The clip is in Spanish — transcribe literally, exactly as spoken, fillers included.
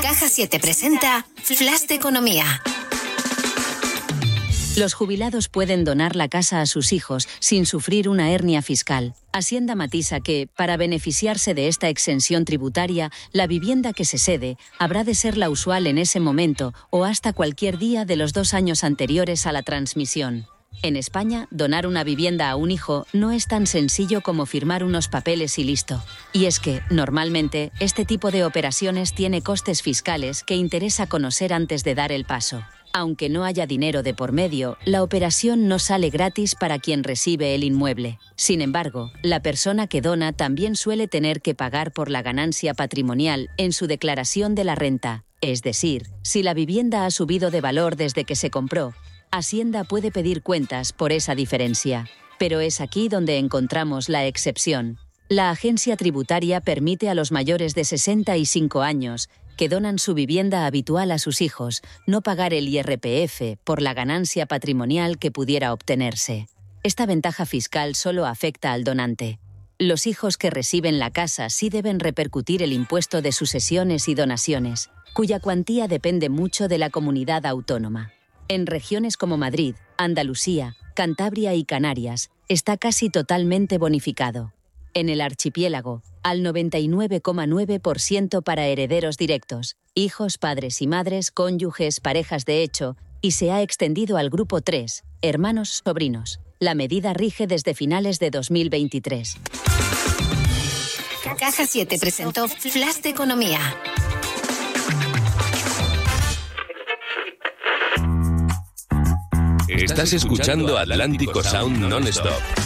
Caja siete presenta Flash de Economía. Los jubilados pueden donar la casa a sus hijos sin sufrir una hernia fiscal. Hacienda matiza que, para beneficiarse de esta exención tributaria, la vivienda que se cede habrá de ser la usual en ese momento o hasta cualquier día de los dos años anteriores a la transmisión. En España, donar una vivienda a un hijo no es tan sencillo como firmar unos papeles y listo. Y es que, normalmente, este tipo de operaciones tiene costes fiscales que interesa conocer antes de dar el paso. Aunque no haya dinero de por medio, la operación no sale gratis para quien recibe el inmueble. Sin embargo, la persona que dona también suele tener que pagar por la ganancia patrimonial en su declaración de la renta. Es decir, si la vivienda ha subido de valor desde que se compró, Hacienda puede pedir cuentas por esa diferencia. Pero es aquí donde encontramos la excepción. La agencia tributaria permite a los mayores de sesenta y cinco años que donan su vivienda habitual a sus hijos no pagar el I R P F por la ganancia patrimonial que pudiera obtenerse. Esta ventaja fiscal solo afecta al donante. Los hijos que reciben la casa sí deben repercutir el impuesto de sucesiones y donaciones, cuya cuantía depende mucho de la comunidad autónoma. En regiones como Madrid, Andalucía, Cantabria y Canarias, está casi totalmente bonificado. En el archipiélago, al noventa y nueve coma nueve por ciento para herederos directos, hijos, padres y madres, cónyuges, parejas de hecho, y se ha extendido al grupo tres, hermanos, sobrinos. La medida rige desde finales de dos mil veintitrés. Caja siete presentó Flash de Economía. Estás escuchando Atlántico Sound Non-Stop.